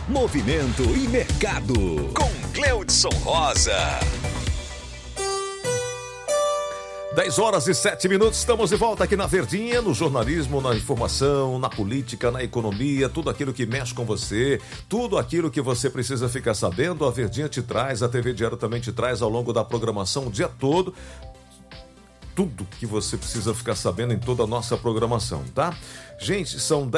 movimento e mercado, com Gleudson Rosa. 10h07, estamos de volta aqui na Verdinha, no jornalismo, na informação, na política, na economia, tudo aquilo que mexe com você, tudo aquilo que você precisa ficar sabendo, a Verdinha te traz, a TV Diário também te traz ao longo da programação o dia todo, tudo que você precisa ficar sabendo em toda a nossa programação, tá? Gente, são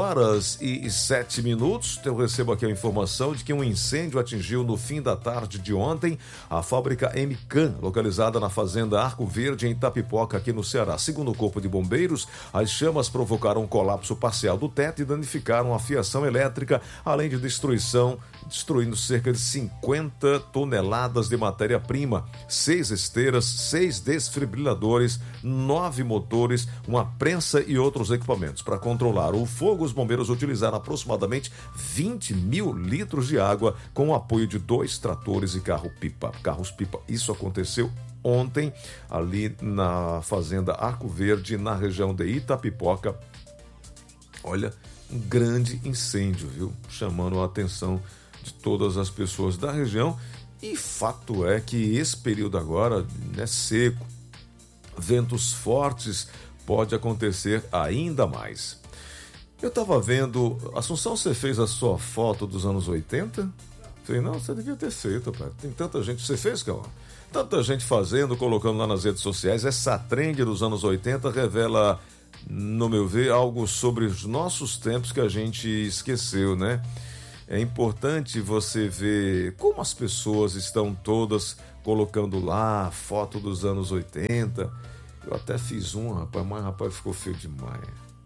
10h07. Eu recebo aqui a informação de que um incêndio atingiu no fim da tarde de ontem a fábrica MCAN, localizada na fazenda Arco Verde, em Itapipoca, aqui no Ceará. Segundo o Corpo de Bombeiros, as chamas provocaram um colapso parcial do teto e danificaram a fiação elétrica, além de destruindo cerca de 50 toneladas de matéria-prima, 6 esteiras, 6 desfibriladores, 9 motores, uma prensa e outros equipamentos. Para controlar o fogo, os bombeiros utilizaram aproximadamente 20 mil litros de água com o apoio de 2 tratores e carros-pipa. Isso aconteceu ontem ali na fazenda Arco Verde, na região de Itapipoca. Olha, um grande incêndio, viu? Chamando a atenção de todas as pessoas da região. E fato é que esse período agora, né, seco, ventos fortes, pode acontecer ainda mais. Eu estava vendo, Assunção, você fez a sua foto dos anos 80? Falei, não, você devia ter feito, pai. Tem tanta gente, você fez, Cauã? Tanta gente fazendo, colocando lá nas redes sociais. Essa trend dos anos 80 revela, no meu ver, algo sobre os nossos tempos que a gente esqueceu, né? É importante você ver como as pessoas estão todas colocando lá foto dos anos 80. Eu até fiz rapaz, mas rapaz, ficou feio demais.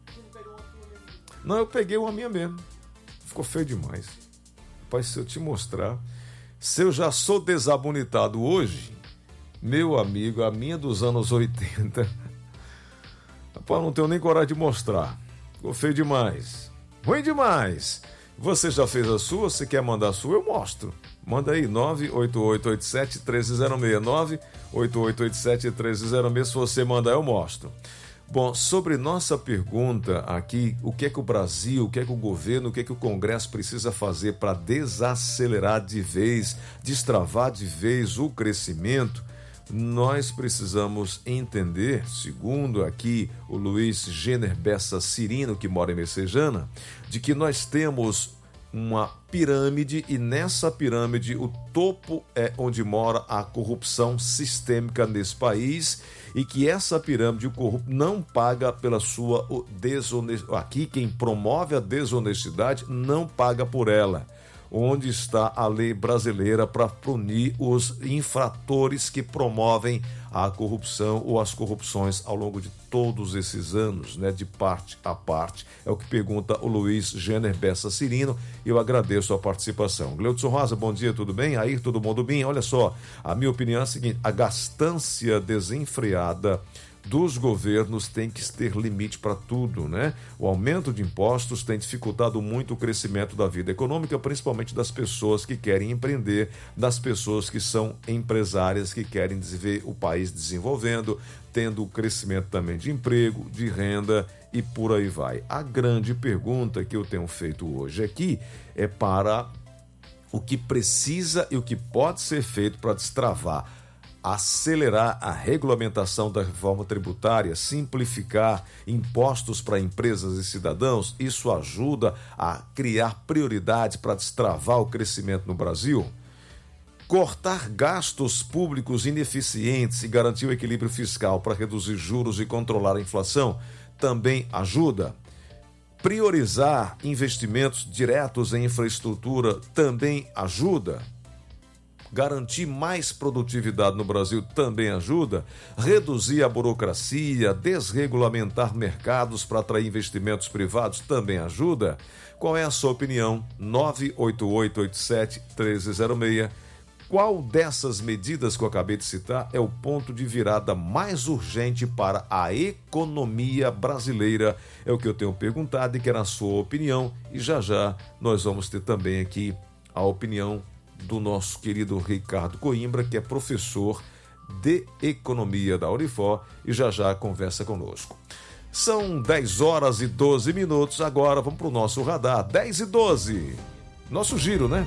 Não, eu peguei uma minha mesmo. Ficou feio demais. Rapaz, se eu te mostrar, se eu já sou desabonitado hoje, meu amigo, a minha dos anos 80, rapaz, não tenho nem coragem de mostrar. Ficou feio demais. Ruim demais. Você já fez a sua? Se quer mandar a sua, eu mostro. Manda aí, 98887-1306, 98887-1306. Se você mandar, eu mostro. Bom, sobre nossa pergunta aqui, o que é que o Brasil, o que é que o governo, o que é que o Congresso precisa fazer para desacelerar de vez, destravar de vez o crescimento, nós precisamos entender, segundo aqui o Luiz Jenner Bessa Cirino, que mora em Messejana, de que nós temos uma pirâmide e nessa pirâmide o topo é onde mora a corrupção sistêmica nesse país e que essa pirâmide, o corrupto, não paga pela sua desonestidade. Aqui quem promove a desonestidade não paga por ela. Onde está a lei brasileira para punir os infratores que promovem a corrupção ou as corrupções ao longo de todos esses anos, né, de parte a parte? É o que pergunta o Luiz Jenner Bessa Cirino. Eu agradeço a participação. Gleudson Rosa, bom dia, tudo bem? Aí, todo mundo bem? Olha só, a minha opinião é a seguinte: a gastância desenfreada dos governos tem que ter limite para tudo, né? O aumento de impostos tem dificultado muito o crescimento da vida econômica, principalmente das pessoas que querem empreender, das pessoas que são empresárias, que querem ver o país desenvolvendo, tendo crescimento também de emprego, de renda e por aí vai. A grande pergunta que eu tenho feito hoje aqui é para o que precisa e o que pode ser feito para destravar, acelerar a regulamentação da reforma tributária, simplificar impostos para empresas e cidadãos. Isso ajuda a criar prioridades para destravar o crescimento no Brasil. Cortar gastos públicos ineficientes e garantir o equilíbrio fiscal para reduzir juros e controlar a inflação também ajuda. Priorizar investimentos diretos em infraestrutura também ajuda. Garantir mais produtividade no Brasil também ajuda. Reduzir a burocracia, desregulamentar mercados para atrair investimentos privados também ajuda. Qual é a sua opinião? 98887-1306. Qual dessas medidas que eu acabei de citar é o ponto de virada mais urgente para a economia brasileira? É o que eu tenho perguntado e quero a sua opinião. E já já nós vamos ter também aqui a opinião do nosso querido Ricardo Coimbra, que é professor de Economia da Unifor, e já já conversa conosco. São 10h12. Agora vamos para o nosso radar. 10h12. nosso giro, né?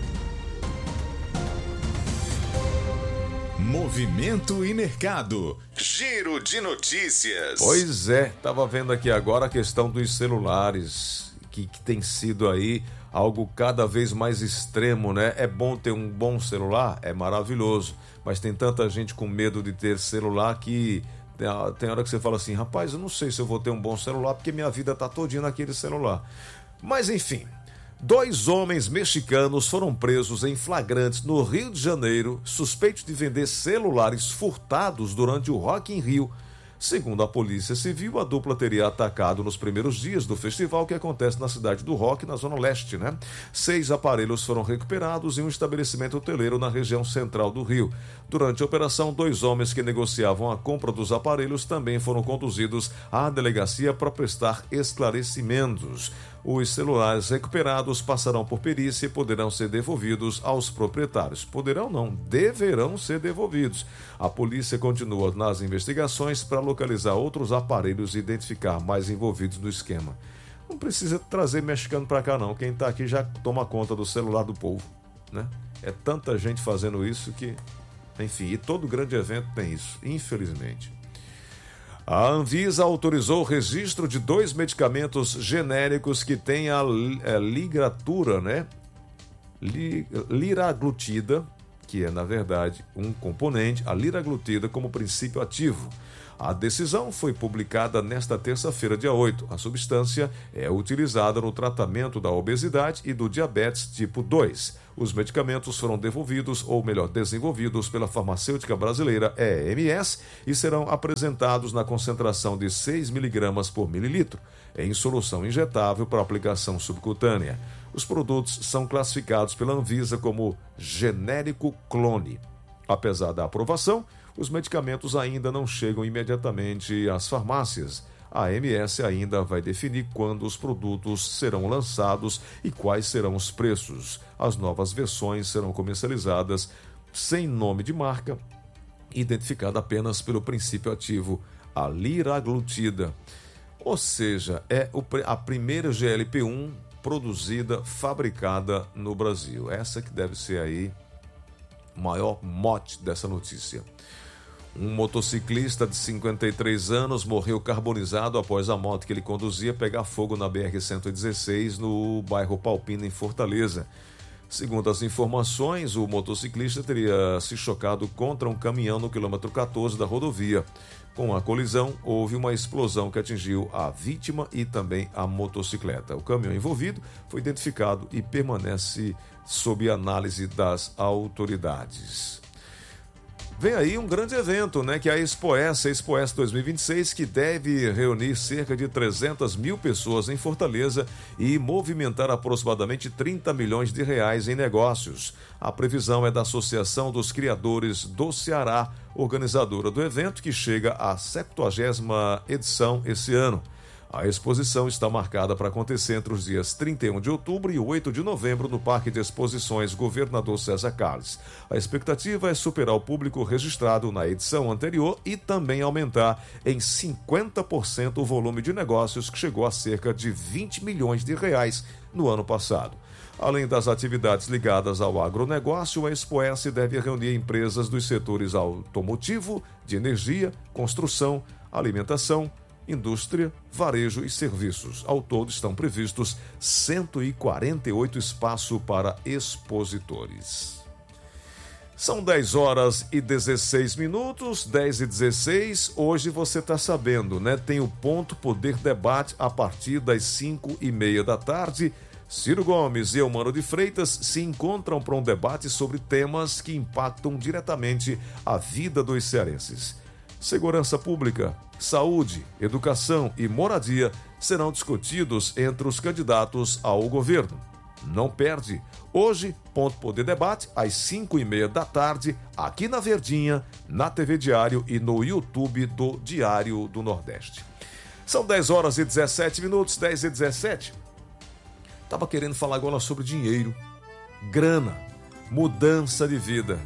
Movimento e mercado. Giro de notícias. Pois é, estava vendo aqui agora a questão dos celulares, que tem sido aí algo cada vez mais extremo, né? É bom ter um bom celular? É maravilhoso, mas tem tanta gente com medo de ter celular que tem hora que você fala assim, rapaz, eu não sei se eu vou ter um bom celular porque minha vida tá todinha naquele celular. Mas enfim, 2 homens mexicanos foram presos em flagrantes no Rio de Janeiro, suspeitos de vender celulares furtados durante o Rock in Rio. Segundo a Polícia Civil, a dupla teria atacado nos primeiros dias do festival que acontece na cidade do Rock, na Zona Leste, né? 6 aparelhos foram recuperados em um estabelecimento hoteleiro na região central do Rio. Durante a operação, 2 homens que negociavam a compra dos aparelhos também foram conduzidos à delegacia para prestar esclarecimentos. Os celulares recuperados passarão por perícia e poderão ser devolvidos aos proprietários. Poderão não, deverão ser devolvidos. A polícia continua nas investigações para localizar outros aparelhos e identificar mais envolvidos no esquema. Não precisa trazer mexicano para cá não, quem está aqui já toma conta do celular do povo, né? É tanta gente fazendo isso que, enfim, e todo grande evento tem isso, infelizmente. A Anvisa autorizou o registro de 2 medicamentos genéricos que têm a ligatura, né? Liraglutida, que é, na verdade, um componente, a liraglutida como princípio ativo. A decisão foi publicada nesta terça-feira, dia 8. A substância é utilizada no tratamento da obesidade e do diabetes tipo 2. Os medicamentos foram devolvidos, ou melhor, desenvolvidos pela farmacêutica brasileira EMS e serão apresentados na concentração de 6 mg por mililitro, em solução injetável para aplicação subcutânea. Os produtos são classificados pela Anvisa como genérico clone. Apesar da aprovação, os medicamentos ainda não chegam imediatamente às farmácias. A AMS ainda vai definir quando os produtos serão lançados e quais serão os preços. As novas versões serão comercializadas sem nome de marca, identificada apenas pelo princípio ativo, a liraglutida. Ou seja, é a primeira GLP-1 produzida, fabricada no Brasil. Essa que deve ser aí o maior mote dessa notícia. Um motociclista de 53 anos morreu carbonizado após a moto que ele conduzia pegar fogo na BR-116 no bairro Palpina, em Fortaleza. Segundo as informações, o motociclista teria se chocado contra um caminhão no quilômetro 14 da rodovia. Com a colisão, houve uma explosão que atingiu a vítima e também a motocicleta. O caminhão envolvido foi identificado e permanece sob análise das autoridades. Vem aí um grande evento, né, que é a Expoessa 2026, que deve reunir cerca de 300 mil pessoas em Fortaleza e movimentar aproximadamente 30 milhões de reais em negócios. A previsão é da Associação dos Criadores do Ceará, organizadora do evento, que chega à 70ª edição esse ano. A exposição está marcada para acontecer entre os dias 31 de outubro e 8 de novembro no Parque de Exposições Governador César Carlos. A expectativa é superar o público registrado na edição anterior e também aumentar em 50% o volume de negócios, que chegou a cerca de 20 milhões de reais no ano passado. Além das atividades ligadas ao agronegócio, a Expoessa deve reunir empresas dos setores automotivo, de energia, construção, alimentação, indústria, varejo e serviços. Ao todo estão previstos 148 espaços para expositores. São 10h16, 10h16. Hoje você está sabendo, né? Tem o Ponto Poder Debate a partir das 5h30 da tarde. Ciro Gomes e Eumano de Freitas se encontram para um debate sobre temas que impactam diretamente a vida dos cearenses. Segurança pública, saúde, educação e moradia serão discutidos entre os candidatos ao governo. Não perde. Hoje, Ponto Poder Debate, às 5h30 da tarde, aqui na Verdinha, na TV Diário e no YouTube do Diário do Nordeste. São 10h17, 10h17. Estava querendo falar agora sobre dinheiro, grana, mudança de vida.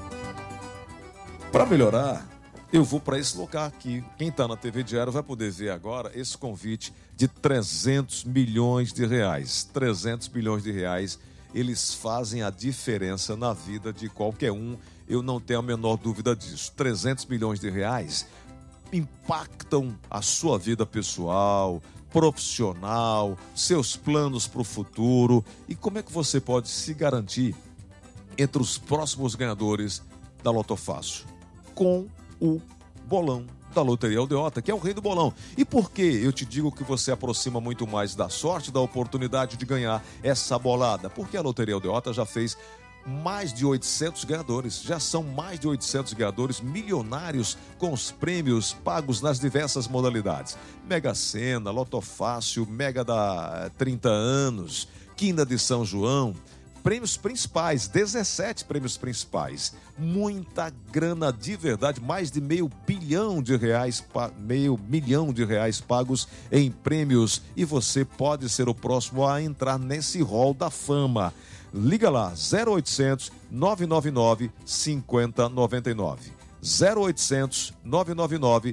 Para melhorar, eu vou para esse local aqui. Quem está na TV Diário vai poder ver agora esse convite de 300 milhões de reais. 300 milhões de reais eles fazem a diferença na vida de qualquer um. Eu não tenho a menor dúvida disso. 300 milhões de reais impactam a sua vida pessoal, profissional, seus planos para o futuro. E como é que você pode se garantir entre os próximos ganhadores da Loto Fácil? Com o bolão da Loteria Aldeota, que é o rei do bolão. E por que eu te digo que você aproxima muito mais da sorte, da oportunidade de ganhar essa bolada? Porque a Loteria Aldeota já fez mais de 800 ganhadores, já são mais de 800 ganhadores milionários com os prêmios pagos nas diversas modalidades. Mega Sena, Loto Fácil, Mega da 30 anos, Quinta de São João, prêmios principais, 17 prêmios principais, muita grana de verdade, mais de meio milhão de reais pagos em prêmios, e você pode ser o próximo a entrar nesse hall da fama. Liga lá, 0800 999 5099. 0800 999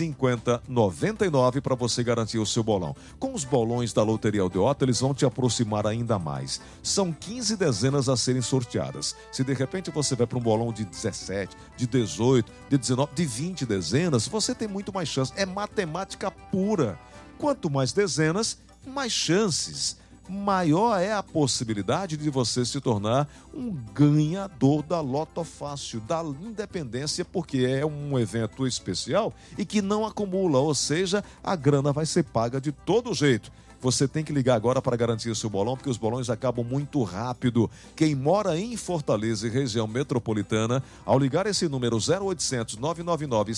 5099 para você garantir o seu bolão. Com os bolões da Loteria Aldeota, eles vão te aproximar ainda mais. São 15 dezenas a serem sorteadas. Se de repente você vai para um bolão de 17, de 18, de 19, de 20 dezenas, você tem muito mais chance. É matemática pura. Quanto mais dezenas, mais chances. Maior é a possibilidade de você se tornar um ganhador da Loto Fácil, da Independência, porque é um evento especial e que não acumula, ou seja, a grana vai ser paga de todo jeito. Você tem que ligar agora para garantir o seu bolão, porque os bolões acabam muito rápido. Quem mora em Fortaleza e região metropolitana, ao ligar esse número 0800 999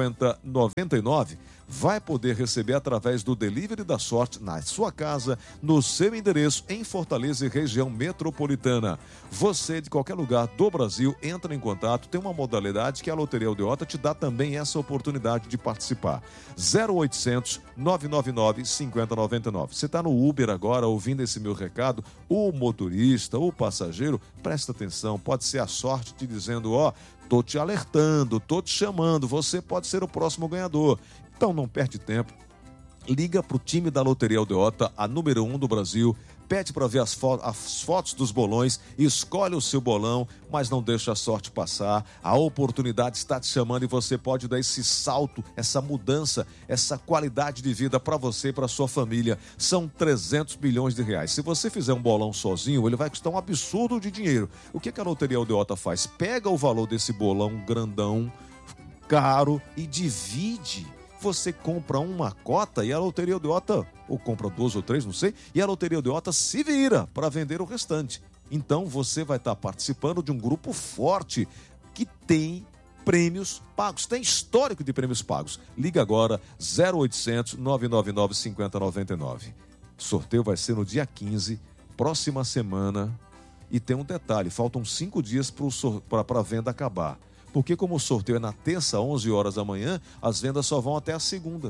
5099, vai poder receber através do Delivery da Sorte na sua casa, no seu endereço em Fortaleza e região metropolitana. Você de qualquer lugar do Brasil entra em contato, tem uma modalidade que a Loteria Aldeota te dá também essa oportunidade de participar. 0800 999 5099. Você está no Uber agora ouvindo esse meu recado, o motorista, o passageiro, presta atenção, pode ser a sorte te dizendo, tô te alertando, tô te chamando, você pode ser o próximo ganhador. Então não perde tempo, liga para o time da Loteria Aldeota, a número 1 do Brasil, pede para ver as fotos dos bolões, escolhe o seu bolão, mas não deixa a sorte passar. A oportunidade está te chamando e você pode dar esse salto, essa mudança, essa qualidade de vida para você e para sua família. São 300 milhões de reais. Se você fizer um bolão sozinho, ele vai custar um absurdo de dinheiro. O que a Loteria Aldeota faz? Pega o valor desse bolão grandão, caro, e divide. Você compra uma cota e a Loteria Aldeota, ou compra 2 ou 3, não sei, e a Loteria Aldeota se vira para vender o restante. Então você vai estar participando de um grupo forte que tem prêmios pagos, tem histórico de prêmios pagos. Liga agora, 0800 999 5099. O sorteio vai ser no dia 15, próxima semana. E tem um detalhe, faltam 5 dias para a venda acabar. Porque como o sorteio é na terça, 11 horas da manhã, as vendas só vão até a segunda.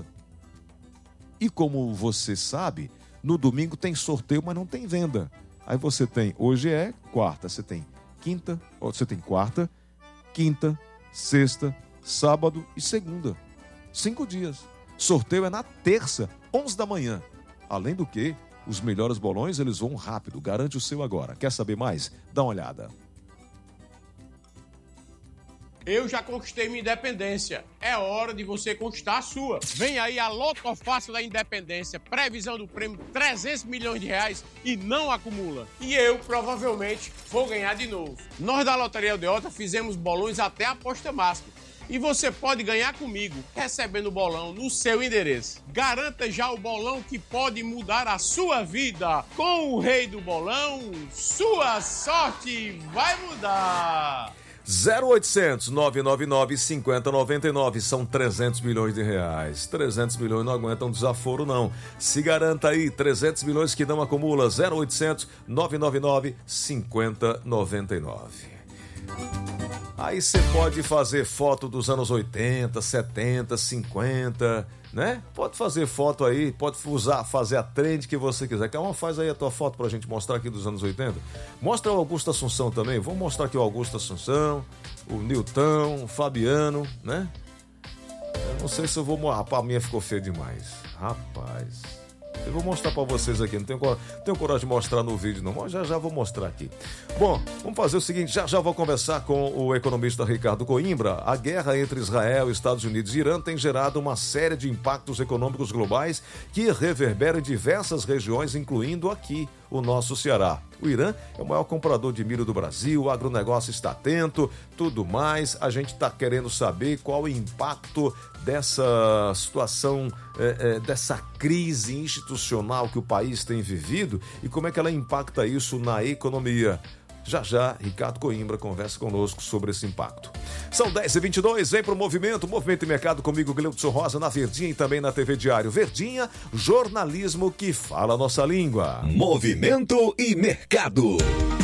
E como você sabe, no domingo tem sorteio, mas não tem venda. Aí você tem, hoje é quarta, você tem quarta, quinta, sexta, sábado e segunda. 5 dias. Sorteio é na terça, 11 da manhã. Além do que, os melhores bolões, eles vão rápido. Garante o seu agora. Quer saber mais? Dá uma olhada. Eu já conquistei minha independência. É hora de você conquistar a sua. Vem aí a Loto Fácil da Independência. Previsão do prêmio 300 milhões de reais e não acumula. E eu, provavelmente, vou ganhar de novo. Nós da Loteria Aldeota fizemos bolões até a aposta máxima. E você pode ganhar comigo, recebendo o bolão no seu endereço. Garanta já o bolão que pode mudar a sua vida. Com o rei do bolão, sua sorte vai mudar. 0800 999 5099, são 300 milhões de reais. 300 milhões não aguentam desaforo, não. Se garanta aí, 300 milhões que não acumula. 0800 999 5099. Aí você pode fazer foto dos anos 80, 70, 50, né? Pode fazer foto aí, pode fazer a trend que você quiser. Calma, faz aí a tua foto pra gente mostrar aqui dos anos 80. Mostra o Augusto Assunção também. Vamos mostrar aqui o Augusto Assunção, o Nilton, o Fabiano, né? Eu não sei se eu vou... Rapaz, a minha ficou feia demais. Rapaz. Eu vou mostrar para vocês aqui, não tenho coragem de mostrar no vídeo não, mas já vou mostrar aqui. Bom, vamos fazer o seguinte, já vou conversar com o economista Ricardo Coimbra. A guerra entre Israel, Estados Unidos e Irã tem gerado uma série de impactos econômicos globais que reverberam em diversas regiões, incluindo aqui o nosso Ceará. O Irã é o maior comprador de milho do Brasil, o agronegócio está atento, tudo mais. A gente está querendo saber qual o impacto dessa situação, dessa crise institucional que o país tem vivido e como é que ela impacta isso na economia. Já, Ricardo Coimbra conversa conosco sobre esse impacto. São 10h22, vem pro Movimento e Mercado comigo, Gleudson Rosa, na Verdinha e também na TV Diário. Verdinha, jornalismo que fala a nossa língua. Movimento e Mercado.